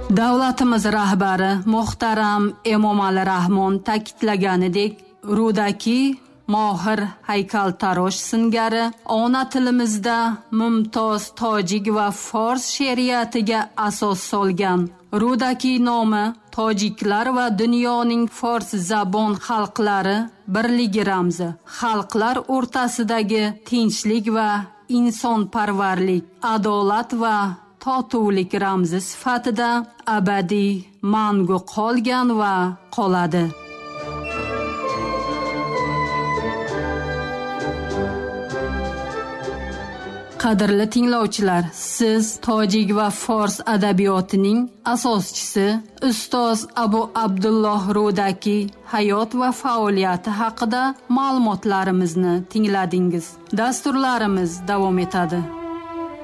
Davlatimiz rahbari muhtaram Emomali Rahmon ta'kidlaganidek, Rudaki mohir haykaltarosh singari ona tilimizda mumtoz tojik va fors she'riyatiga asos solgan. Rudaki nomi tojiklar va dunyoning fors zabon xalqlari birligi ramzi, xalqlar o'rtasidagi tinchlik va insonparvarlik, adolat va totuvlik ramzi sifatida abadiy mangu qolgan va qoladi. Qadrli tinglovchilar, siz tojik va fors adabiyotining asoschisi ustoz Abu Abdulloh Rudaki hayot va faoliyati haqida ma'lumotlarimizni tingladingiz. Dasturlarimiz davom etadi.